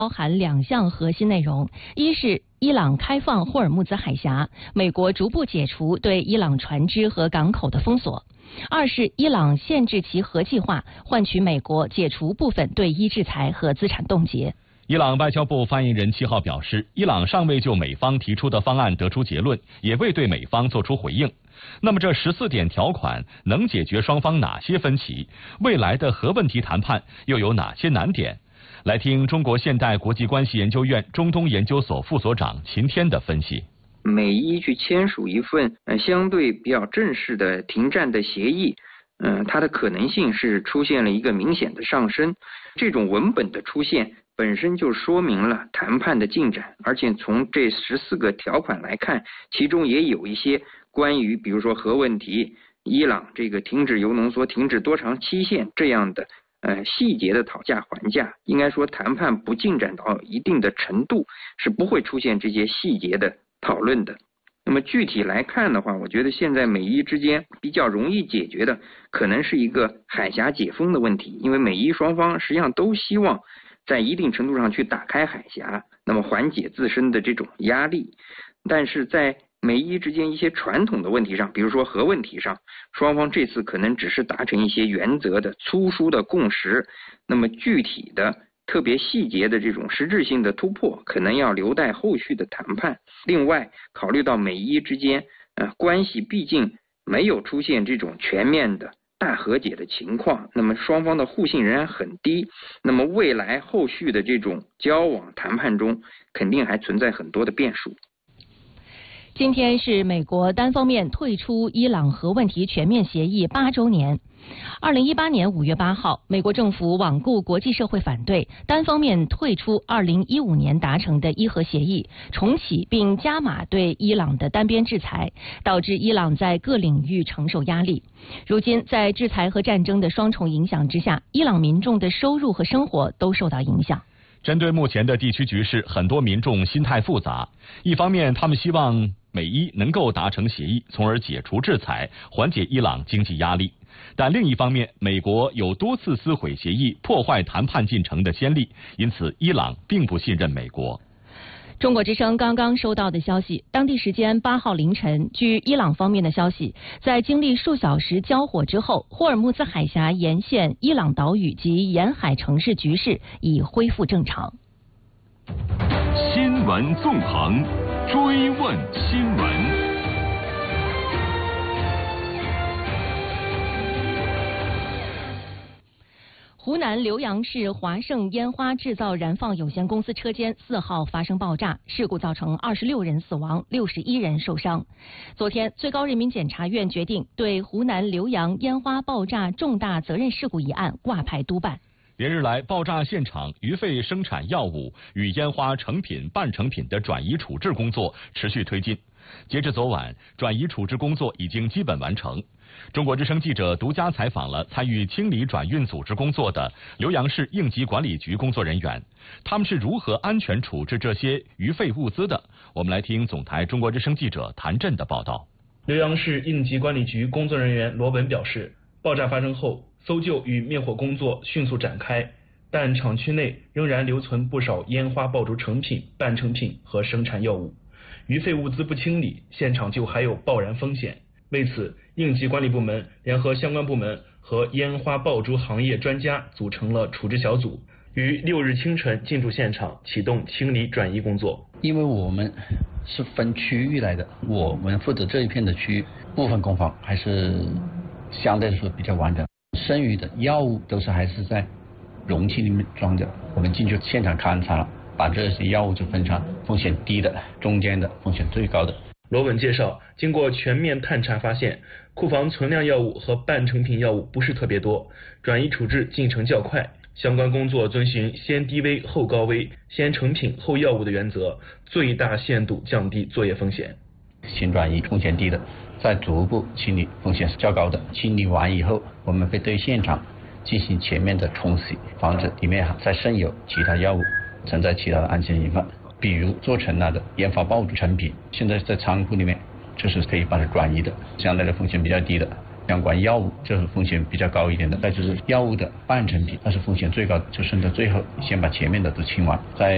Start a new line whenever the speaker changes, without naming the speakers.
包含2项核心内容：一是伊朗开放霍尔木兹海峡，美国逐步解除对伊朗船只和港口的封锁；二是伊朗限制其核计划，换取美国解除部分对伊制裁和资产冻结。
伊朗外交部发言人7号表示，伊朗尚未就美方提出的方案得出结论，也未对美方作出回应。那么这14点条款能解决双方哪些分歧？未来的核问题谈判又有哪些难点？来听中国现代国际关系研究院中东研究所副所长秦天的分析。
美伊去签署一份相对比较正式的停战的协议，它的可能性是出现了一个明显的上升。这种文本的出现本身就说明了谈判的进展，而且从这14个条款来看，其中也有一些关于比如说核问题、伊朗这个停止铀浓缩、停止多长期限这样的细节的讨价还价。应该说谈判不进展到一定的程度，是不会出现这些细节的讨论的。那么具体来看的话，我觉得现在美伊之间比较容易解决的可能是一个海峡解封的问题，因为美伊双方实际上都希望在一定程度上去打开海峡，那么缓解自身的这种压力。但是在美伊之间一些传统的问题上，比如说核问题上，双方这次可能只是达成一些原则的粗疏的共识，那么具体的特别细节的这种实质性的突破可能要留待后续的谈判。另外考虑到美伊之间关系毕竟没有出现这种全面的大和解的情况，那么双方的互信仍然很低，那么未来后续的这种交往谈判中肯定还存在很多的变数。
今天是美国单方面退出伊朗核问题全面协议8周年。2018年5月8号，美国政府罔顾国际社会反对，单方面退出2015年达成的伊核协议，重启并加码对伊朗的单边制裁，导致伊朗在各领域承受压力。如今，在制裁和战争的双重影响之下，伊朗民众的收入和生活都受到影响。
针对目前的地区局势，很多民众心态复杂。一方面，他们希望美伊能够达成协议，从而解除制裁，缓解伊朗经济压力。但另一方面，美国有多次撕毁协议、破坏谈判进程的先例，因此伊朗并不信任美国。
中国之声刚刚收到的消息，当地时间8号凌晨，据伊朗方面的消息，在经历数小时交火之后，霍尔木兹海峡沿线伊朗岛屿及沿海城市局势已恢复正常。
新闻纵横，追问新闻。
湖南浏阳市华盛烟花制造燃放有限公司车间4号发生爆炸，事故造成26人死亡，61人受伤。昨天，最高人民检察院决定对湖南浏阳烟花爆炸重大责任事故一案挂牌督办。
连日来，爆炸现场余废生产药物与烟花成品、半成品的转移处置工作持续推进。截至昨晚，转移处置工作已经基本完成。中国之声记者独家采访了参与清理转运组织工作的浏阳市应急管理局工作人员，他们是如何安全处置这些余废物资的？我们来听总台中国之声记者谭震的报道。
浏阳市应急管理局工作人员罗文表示，爆炸发生后，搜救与灭火工作迅速展开，但厂区内仍然留存不少烟花爆竹成品、半成品和生产药物，余废物资不清理，现场就还有爆燃风险。为此，应急管理部门联合相关部门和烟花爆竹行业专家组成了处置小组，于6日清晨进驻现场，启动清理转移工作。
因为我们是分区域来的，我们负责这一片的区域，部分工坊还是相对来说比较完整，剩余的药物都是还是在容器里面装着。我们进去现场勘察了，把这些药物就分成风险低的、中间的、风险最高的。
罗文介绍，经过全面探查发现，库房存量药物和半成品药物不是特别多，转移处置进程较快，相关工作遵循先低危后高危、先成品后药物的原则，最大限度降低作业风险。
先转移风险低的，再逐步清理风险较高的。清理完以后，我们会对现场进行全面的冲洗，防止里面再渗有其他药物，存在其他的安全隐患。比如做成了的烟花爆竹成品，现在在仓库里面，这是可以把它转移的，相对的风险比较低的。相关药物这是风险比较高一点的，再就是药物的半成品，那是风险最高的，就剩到最后先把前面的都清完，在